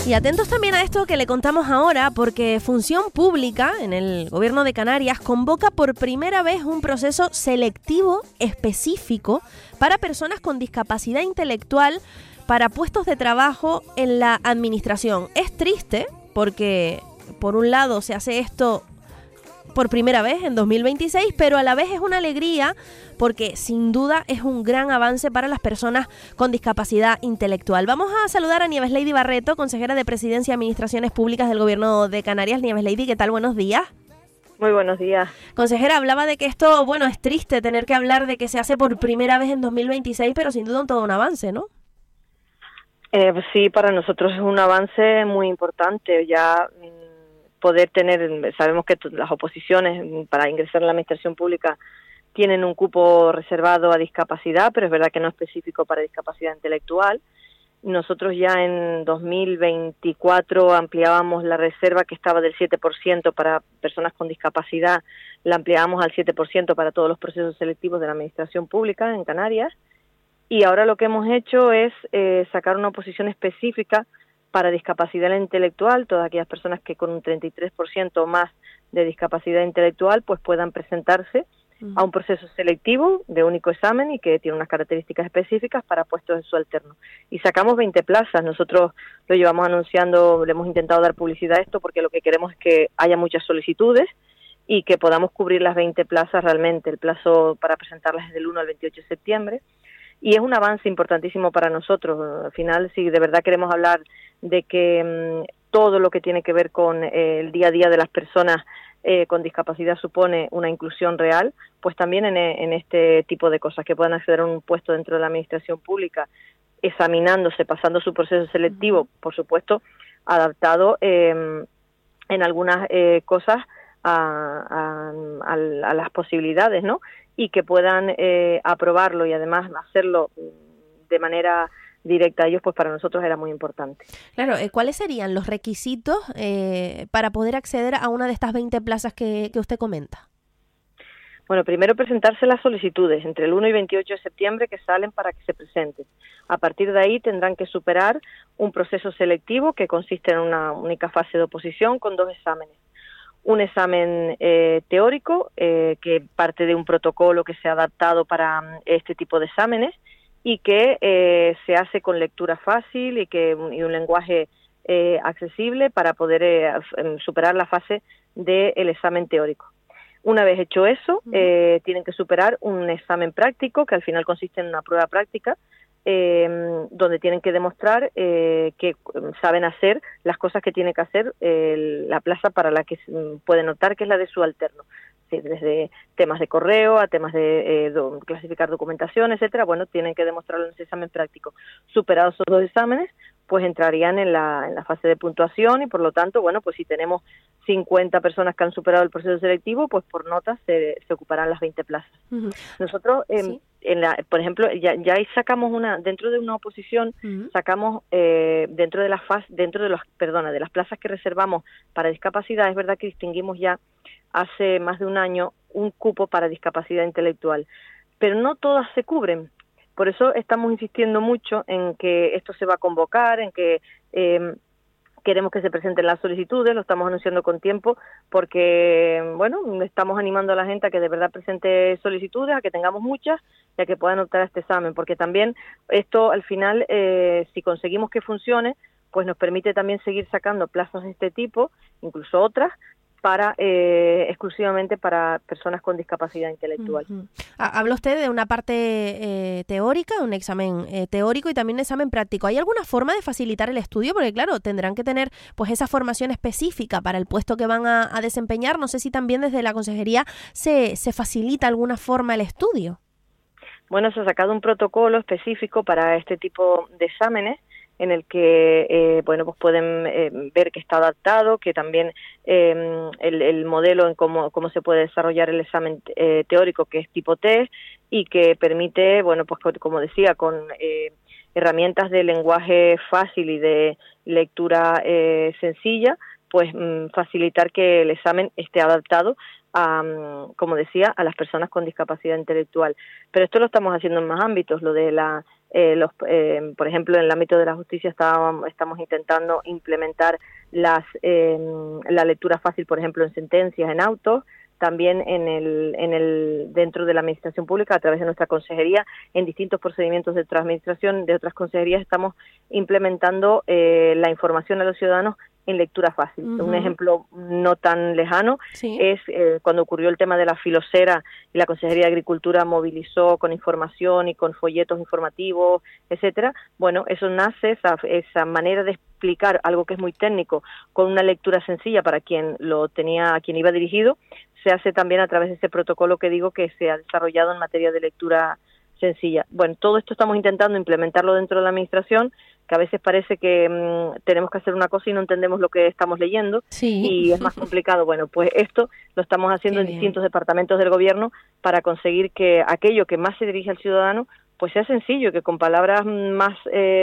Y atentos también a esto que le contamos ahora, porque Función Pública en el Gobierno de Canarias convoca por primera vez un proceso selectivo específico para personas con discapacidad intelectual para puestos de trabajo en la administración. Es triste porque, por un lado, se hace esto por primera vez en 2026, pero a la vez es una alegría porque sin duda es un gran avance para las personas con discapacidad intelectual. Vamos a saludar a Nieves Lady Barreto, consejera de Presidencia y Administraciones Públicas del Gobierno de Canarias. Nieves Lady, ¿qué tal? Buenos días. Muy buenos días. Consejera, hablaba de que esto, bueno, es triste tener que hablar de que se hace por primera vez en 2026, pero sin duda todo un avance, ¿no? Sí, para nosotros es un avance muy importante. Ya poder tener, sabemos que las oposiciones para ingresar a la administración pública tienen un cupo reservado a discapacidad, pero es verdad que no es específico para discapacidad intelectual. Nosotros ya en 2024 ampliábamos la reserva que estaba del 7% para personas con discapacidad, la ampliábamos al 7% para todos los procesos selectivos de la administración pública en Canarias. Y ahora lo que hemos hecho es sacar una oposición específica para discapacidad intelectual, todas aquellas personas que con un 33% o más de discapacidad intelectual pues puedan presentarse a un proceso selectivo de único examen y que tiene unas características específicas para puestos de subalterno. Y sacamos 20 plazas, nosotros lo llevamos anunciando, le hemos intentado dar publicidad a esto porque lo que queremos es que haya muchas solicitudes y que podamos cubrir las 20 plazas realmente. El plazo para presentarlas es del 1 al 28 de septiembre. Y es un avance importantísimo para nosotros. Al final, si de verdad queremos hablar de que todo lo que tiene que ver con el día a día de las personas con discapacidad supone una inclusión real, pues también en este tipo de cosas, que puedan acceder a un puesto dentro de la administración pública, examinándose, pasando su proceso selectivo, por supuesto, adaptado en algunas cosas a las posibilidades, ¿no? Y que puedan aprobarlo y además hacerlo de manera directa a ellos, pues para nosotros era muy importante. Claro, ¿cuáles serían los requisitos para poder acceder a una de estas 20 plazas que usted comenta? Bueno, primero presentarse las solicitudes entre el 1 y 28 de septiembre que salen para que se presenten. A partir de ahí tendrán que superar un proceso selectivo que consiste en una única fase de oposición con 2 exámenes. Un examen teórico que parte de un protocolo que se ha adaptado para este tipo de exámenes y que se hace con lectura fácil y un lenguaje accesible para poder superar la fase del examen teórico. Una vez hecho eso, tienen que superar un examen práctico que al final consiste en una prueba práctica donde tienen que demostrar que saben hacer las cosas que tiene que hacer la plaza para la que pueden optar, que es la de subalterno. Sí, desde temas de correo a temas de clasificar documentación, etcétera. Bueno, tienen que demostrarlo en ese examen práctico. Superados esos 2 exámenes, pues entrarían en la fase de puntuación y por lo tanto, bueno, pues si tenemos 50 personas que han superado el proceso selectivo, pues por notas se ocuparán las 20 plazas. Uh-huh. Nosotros, ¿sí? Por ejemplo, ya ahí sacamos dentro de una oposición, uh-huh, sacamos dentro de las plazas que reservamos para discapacidad, es verdad que distinguimos ya hace más de un año un cupo para discapacidad intelectual, pero no todas se cubren. Por eso estamos insistiendo mucho en que esto se va a convocar, en que queremos que se presenten las solicitudes, lo estamos anunciando con tiempo, porque, bueno, estamos animando a la gente a que de verdad presente solicitudes, a que tengamos muchas y a que puedan optar a este examen, porque también esto al final, si conseguimos que funcione, pues nos permite también seguir sacando plazas de este tipo, incluso otras, exclusivamente para personas con discapacidad intelectual. Uh-huh. Habla usted de una parte teórica, un examen teórico y también un examen práctico. ¿Hay alguna forma de facilitar el estudio? Porque claro, tendrán que tener pues esa formación específica para el puesto que van a desempeñar. No sé si también desde la consejería se facilita alguna forma el estudio. Bueno, se ha sacado un protocolo específico para este tipo de exámenes en el que pues pueden ver que está adaptado, que también el modelo en cómo se puede desarrollar el examen teórico, que es tipo test, y que permite, bueno, pues como decía, con herramientas de lenguaje fácil y de lectura sencilla, pues facilitar que el examen esté adaptado como decía, a las personas con discapacidad intelectual. Pero esto lo estamos haciendo en más ámbitos, lo de la por ejemplo, en el ámbito de la justicia estamos intentando implementar la lectura fácil, por ejemplo, en sentencias, en autos. También dentro de la administración pública, a través de nuestra consejería, en distintos procedimientos de otra administración, de otras consejerías, estamos implementando la información a los ciudadanos en lectura fácil. Un ejemplo no tan lejano es cuando ocurrió el tema de la filosera y la Consejería de Agricultura movilizó con información y con folletos informativos, etcétera. Bueno, eso nace, esa manera de explicar algo que es muy técnico con una lectura sencilla para quien iba dirigido, se hace también a través de ese protocolo que digo que se ha desarrollado en materia de lectura sencilla. Bueno, todo esto estamos intentando implementarlo dentro de la administración, que a veces parece que tenemos que hacer una cosa y no entendemos lo que estamos leyendo y es más complicado. Bueno, pues esto lo estamos haciendo en distintos departamentos del gobierno para conseguir que aquello que más se dirige al ciudadano pues sea sencillo, que con palabras más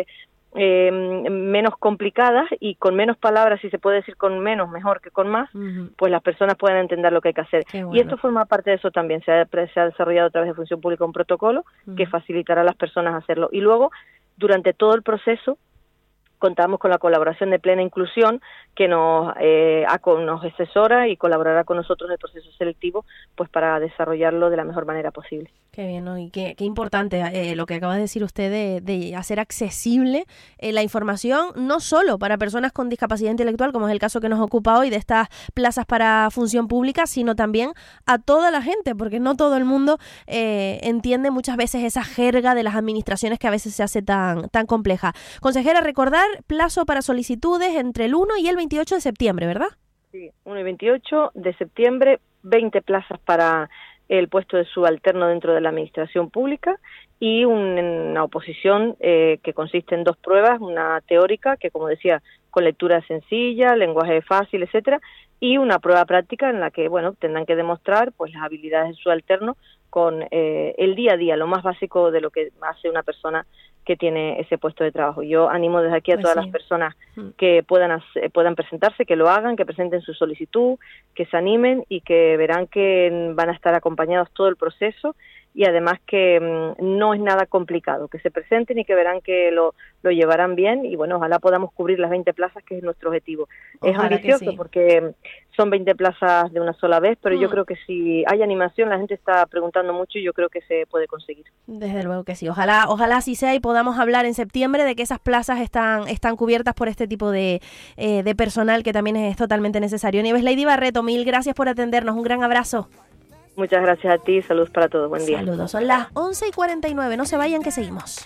menos complicadas y con menos palabras, si se puede decir con menos, mejor que con más, pues las personas puedan entender lo que hay que hacer. Bueno. Y esto forma parte de eso también. Se ha desarrollado a través de Función Pública un protocolo que facilitará a las personas hacerlo. Y luego, durante todo el proceso, contamos con la colaboración de Plena Inclusión, que nos asesora y colaborará con nosotros en el proceso selectivo, pues para desarrollarlo de la mejor manera posible. Qué bien, ¿no? Y qué importante lo que acaba de decir usted de hacer accesible la información, no solo para personas con discapacidad intelectual, como es el caso que nos ocupa hoy de estas plazas para función pública, sino también a toda la gente, porque no todo el mundo entiende muchas veces esa jerga de las administraciones que a veces se hace tan compleja. Consejera, recordar plazo para solicitudes entre el 1 y el 28 de septiembre, ¿verdad? Sí, 1 y 28 de septiembre, 20 plazas para el puesto de subalterno dentro de la administración pública y una oposición que consiste en 2 pruebas, una teórica que, como decía, con lectura sencilla, lenguaje fácil, etcétera, y una prueba práctica en la que, bueno, tendrán que demostrar pues las habilidades de subalterno con el día a día, lo más básico de lo que hace una persona que tiene ese puesto de trabajo. Yo animo desde aquí a todas las personas que puedan presentarse, que lo hagan, que presenten su solicitud, que se animen y que verán que van a estar acompañados todo el proceso y además que no es nada complicado, que se presenten y que verán que lo llevarán bien y bueno, ojalá podamos cubrir las 20 plazas, que es nuestro objetivo. Ojalá. Es ambicioso porque son 20 plazas de una sola vez, pero yo creo que si hay animación, la gente está preguntando mucho y yo creo que se puede conseguir. Desde luego que sí, ojalá así sea y podamos hablar en septiembre de que esas plazas están cubiertas por este tipo de personal que también es totalmente necesario. Nieves Lady Barreto, mil gracias por atendernos, un gran abrazo. Muchas gracias a ti, saludos para todos, buen día. Saludos, son las 11:49, no se vayan que seguimos.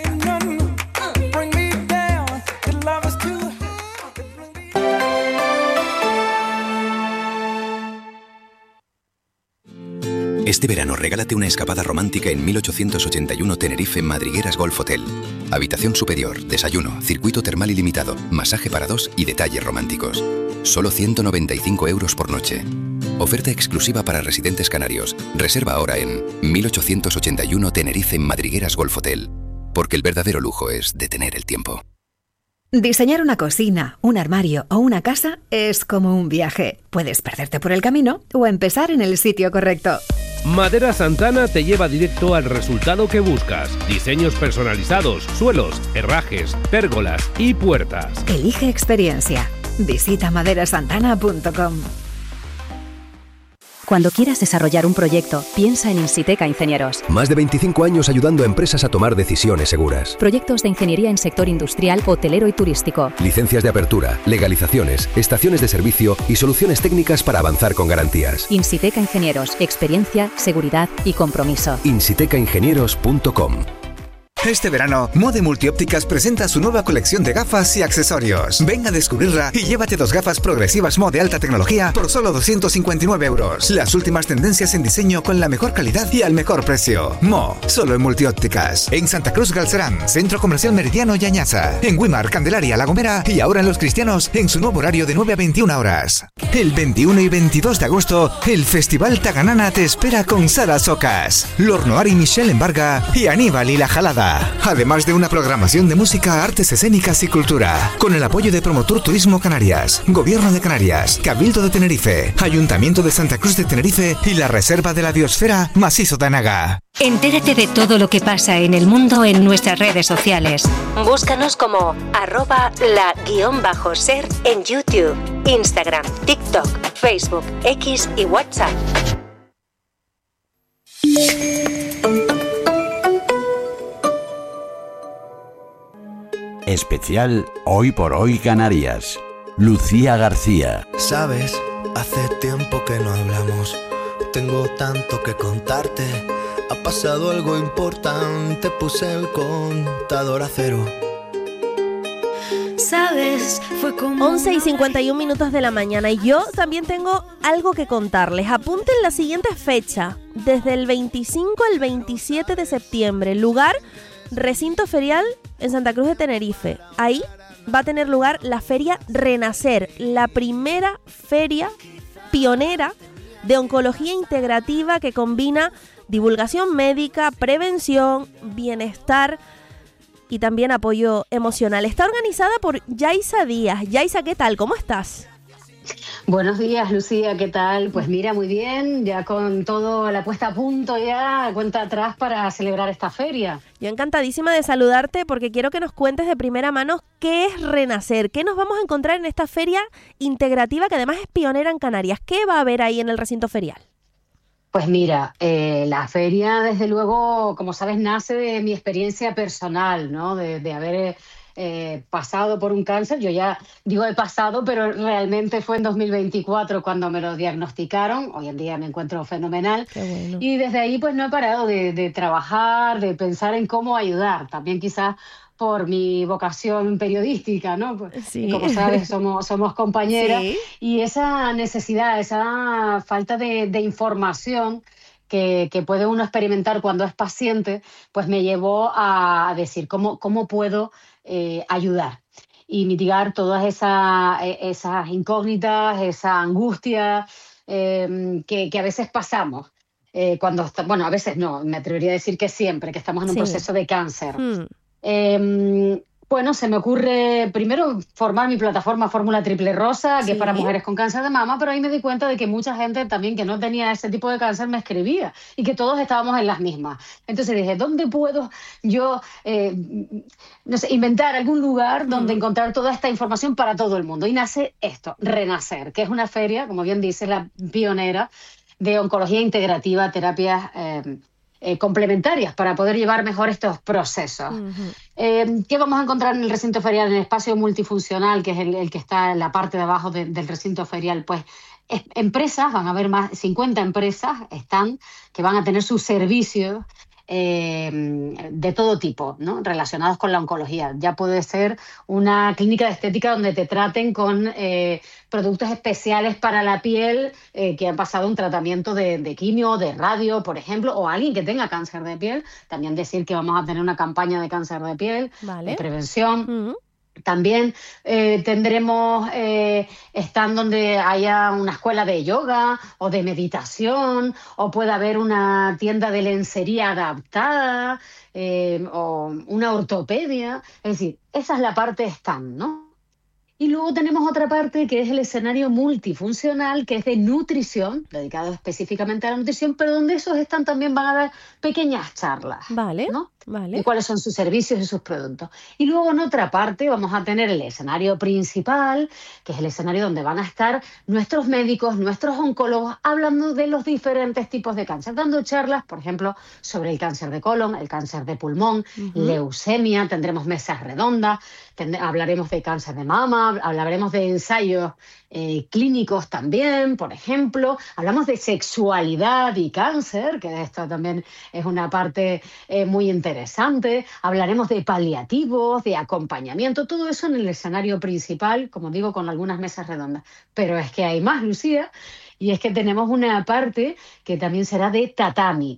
Este verano regálate una escapada romántica en 1881 Tenerife Madrigueras Golf Hotel. Habitación superior, desayuno, circuito termal ilimitado, masaje para 2 y detalles románticos. Solo 195 € por noche. Oferta exclusiva para residentes canarios. Reserva ahora en 1881 Tenerife Madrigueras Golf Hotel. Porque el verdadero lujo es detener el tiempo. Diseñar una cocina, un armario o una casa es como un viaje. Puedes perderte por el camino o empezar en el sitio correcto. Madera Santana te lleva directo al resultado que buscas. Diseños personalizados, suelos, herrajes, pérgolas y puertas. Elige experiencia. Visita maderasantana.com. Cuando quieras desarrollar un proyecto, piensa en Insiteca Ingenieros. Más de 25 años ayudando a empresas a tomar decisiones seguras. Proyectos de ingeniería en sector industrial, hotelero y turístico. Licencias de apertura, legalizaciones, estaciones de servicio y soluciones técnicas para avanzar con garantías. Insiteca Ingenieros. Experiencia, seguridad y compromiso. insitecaingenieros.com. Este verano, Mode Multiópticas presenta su nueva colección de gafas y accesorios. Ven a descubrirla y llévate 2 gafas progresivas Mo de alta tecnología por solo 259 €. Las últimas tendencias en diseño con la mejor calidad y al mejor precio. Mo, solo en Multiópticas. En Santa Cruz Galcerán, Centro Comercial Meridiano y Añaza. En Güímar, Candelaria, La Gomera y ahora en Los Cristianos en su nuevo horario de 9 a 21 horas. El 21 y 22 de agosto, el Festival Taganana te espera con Sara Socas, Lornoar y Michelle Embarga y Aníbal y La Jalada. Málaga. Además de una programación de música, artes escénicas y cultura. Con el apoyo de Promotur Turismo Canarias, Gobierno de Canarias, Cabildo de Tenerife, Ayuntamiento de Santa Cruz de Tenerife y la Reserva de la Biosfera Macizo de Anaga. Entérate de todo lo que pasa en el mundo en nuestras redes sociales. Búscanos como @la_ser en YouTube, Instagram, TikTok, Facebook, X y WhatsApp. Especial Hoy por Hoy Canarias. Lucía García. Sabes, hace tiempo que no hablamos. Tengo tanto que contarte. Ha pasado algo importante. Puse el contador a cero. ¿Sabes? Fue como 11:51 de la mañana y yo también tengo algo que contarles. Apunten la siguiente fecha. Desde el 25 al 27 de septiembre. Lugar, recinto ferial en Santa Cruz de Tenerife. Ahí va a tener lugar la Feria Renacer, la primera feria pionera de oncología integrativa que combina divulgación médica, prevención, bienestar y también apoyo emocional. Está organizada por Yaisa Díaz. Yaisa, ¿qué tal? ¿Cómo estás? Buenos días, Lucía, ¿qué tal? Pues mira, muy bien, ya con todo la puesta a punto ya, cuenta atrás para celebrar esta feria. Yo encantadísima de saludarte porque quiero que nos cuentes de primera mano qué es Renacer, qué nos vamos a encontrar en esta feria integrativa que además es pionera en Canarias. ¿Qué va a haber ahí en el recinto ferial? Pues mira, la feria, desde luego, como sabes, nace de mi experiencia personal, ¿no? De haber pasado por un cáncer. Yo ya digo he pasado, pero realmente fue en 2024 cuando me lo diagnosticaron. Hoy en día me encuentro fenomenal. Qué bueno. Y desde ahí pues no he parado de trabajar, de pensar en cómo ayudar. También quizás por mi vocación periodística, ¿no? Sí. Como sabes, somos compañeras. Sí. Y esa necesidad, esa falta de información que puede uno experimentar cuando es paciente, pues me llevó a decir cómo puedo ayudar y mitigar todas esas incógnitas, esa angustia que a veces pasamos. Bueno, a veces no, me atrevería a decir que siempre, que estamos en un proceso de cáncer. Bueno, se me ocurre primero formar mi plataforma Fórmula Triple Rosa, que es para mujeres con cáncer de mama, pero ahí me di cuenta de que mucha gente también que no tenía ese tipo de cáncer me escribía y que todos estábamos en las mismas. Entonces dije, ¿dónde puedo yo no sé, inventar algún lugar donde encontrar toda esta información para todo el mundo? Y nace esto, Renacer, que es una feria, como bien dice, la pionera de oncología integrativa, terapias complementarias para poder llevar mejor estos procesos. ¿Qué vamos a encontrar en el recinto ferial? En el espacio multifuncional, que es el que está en la parte de abajo del recinto ferial, pues empresas, van a haber más de 50 empresas, que van a tener sus servicios de todo tipo, ¿no? Relacionados con la oncología. Ya puede ser una clínica de estética donde te traten con productos especiales para la piel que han pasado un tratamiento de quimio, de radio, por ejemplo, o alguien que tenga cáncer de piel. También decir que vamos a tener una campaña de cáncer de piel, de prevención. También tendremos stand donde haya una escuela de yoga o de meditación, o puede haber una tienda de lencería adaptada o una ortopedia. Es decir, esa es la parte stand, ¿no? Y luego tenemos otra parte que es el escenario multifuncional, que es de nutrición, dedicado específicamente a la nutrición, pero donde esos stands también van a dar pequeñas charlas, ¿no? De cuáles son sus servicios y sus productos. Y luego en otra parte vamos a tener el escenario principal, que es el escenario donde van a estar nuestros médicos, nuestros oncólogos, hablando de los diferentes tipos de cáncer, dando charlas, por ejemplo, sobre el cáncer de colon, el cáncer de pulmón, leucemia, tendremos mesas redondas, hablaremos de cáncer de mama, hablaremos de ensayos clínicos también, por ejemplo, hablamos de sexualidad y cáncer, que esto también es una parte muy interesante, hablaremos de paliativos, de acompañamiento, todo eso en el escenario principal, como digo, con algunas mesas redondas. Pero es que hay más, Lucía, y es que tenemos una parte que también será de tatami,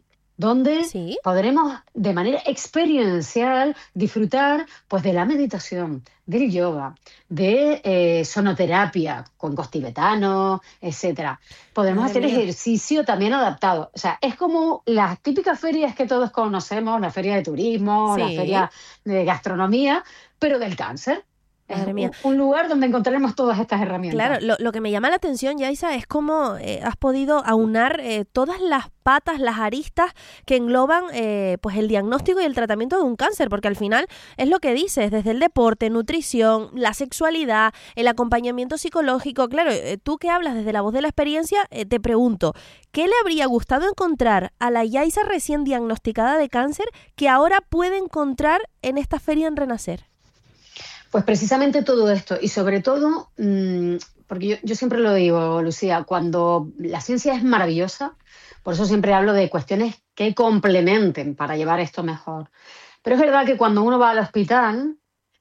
donde podremos de manera experiencial disfrutar pues de la meditación, del yoga, de sonoterapia con cos tibetano, etcétera. Podemos hacer ejercicio también adaptado. O sea, es como las típicas ferias que todos conocemos, la feria de turismo, la feria de gastronomía, pero del cáncer. Madre mía. Un lugar donde encontraremos todas estas herramientas. Claro, lo que me llama la atención, Yaiza, es cómo has podido aunar todas las patas, las aristas que engloban pues el diagnóstico y el tratamiento de un cáncer, porque al final es lo que dices, desde el deporte, nutrición, la sexualidad, el acompañamiento psicológico. Claro, tú que hablas desde la voz de la experiencia, te pregunto, ¿qué le habría gustado encontrar a la Yaiza recién diagnosticada de cáncer que ahora puede encontrar en esta feria en Renacer? Pues precisamente todo esto, y sobre todo, porque yo siempre lo digo, Lucía, cuando la ciencia es maravillosa, por eso siempre hablo de cuestiones que complementen para llevar esto mejor. Pero es verdad que cuando uno va al hospital,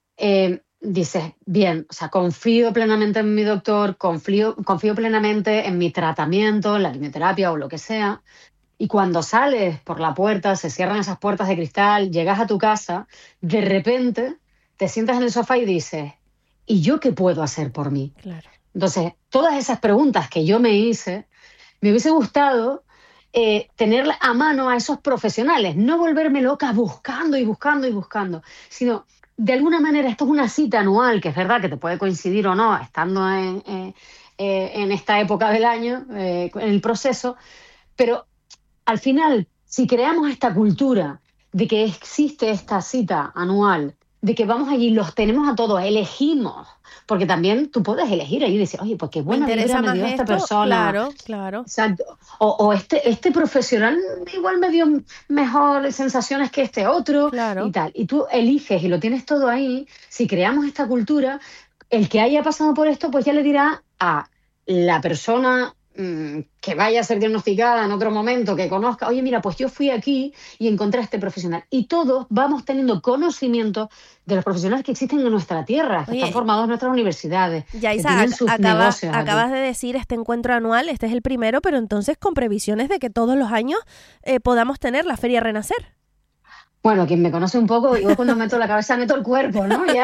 dices, bien, o sea, confío plenamente en mi doctor, confío plenamente en mi tratamiento, en la quimioterapia o lo que sea, y cuando sales por la puerta, se cierran esas puertas de cristal, llegas a tu casa, de repente te sientas en el sofá y dices, ¿y yo qué puedo hacer por mí? Claro. Entonces, todas esas preguntas que yo me hice, me hubiese gustado tener a mano a esos profesionales, no volverme loca buscando y buscando y buscando, sino, de alguna manera, esto es una cita anual, que es verdad que te puede coincidir o no, estando en esta época del año, en el proceso, pero al final, si creamos esta cultura de que existe esta cita anual, de que vamos allí, los tenemos a todos, elegimos, porque también tú puedes elegir ahí y decir, oye, pues qué buena vibra me dio esta persona. Claro. Exacto. O este profesional igual me dio mejor sensaciones que este otro, y tal. Y tú eliges y lo tienes todo ahí. Si creamos esta cultura, el que haya pasado por esto, pues ya le dirá a la persona que vaya a ser diagnosticada en otro momento, que conozca, oye, mira, pues yo fui aquí y encontré a este profesional. Y todos vamos teniendo conocimiento de los profesionales que existen en nuestra tierra, que están formados en nuestras universidades. Yaiza, acabas de decir este encuentro anual, este es el primero, pero entonces con previsiones de que todos los años podamos tener la Feria Renacer. Bueno, quien me conoce un poco, yo cuando meto la cabeza meto el cuerpo, ¿no? Ya.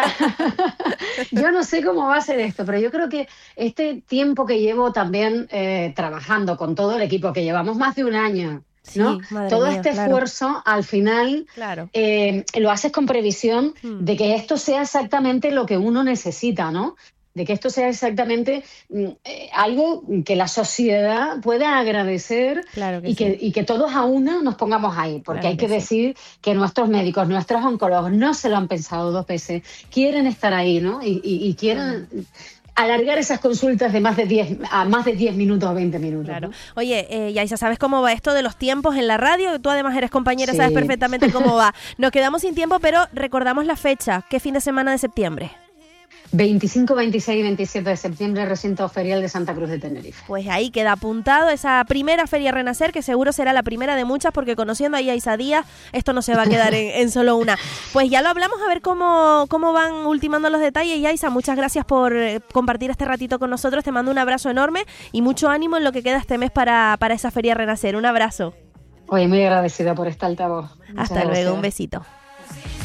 Yo no sé cómo va a ser esto, pero yo creo que este tiempo que llevo también trabajando con todo el equipo, que llevamos más de un año, ¿no? Sí, todo mía, este esfuerzo, al final, lo haces con previsión de que esto sea exactamente lo que uno necesita, ¿no? De que esto sea exactamente algo que la sociedad pueda agradecer y que todos a una nos pongamos ahí, porque hay que decir que nuestros médicos, nuestros oncólogos no se lo han pensado dos veces, quieren estar ahí, ¿no? Y quieren alargar esas consultas de más de 10 minutos o 20 minutos. Claro. ¿No? Oye, Yaiza, ¿sabes cómo va esto de los tiempos en la radio? Tú además eres compañera, sabes perfectamente cómo va. Nos quedamos sin tiempo, pero recordamos la fecha. ¿Qué fin de semana de septiembre? 25, 26 y 27 de septiembre, recinto ferial de Santa Cruz de Tenerife. Pues ahí queda apuntado esa primera Feria Renacer, que seguro será la primera de muchas, porque conociendo a Yaiza Díaz, esto no se va a quedar en solo una. Pues ya lo hablamos, a ver cómo van ultimando los detalles. Yaiza, muchas gracias por compartir este ratito con nosotros. Te mando un abrazo enorme y mucho ánimo en lo que queda este mes para esa Feria Renacer. Un abrazo. Oye, muy agradecida por este altavoz. Hasta luego, un besito.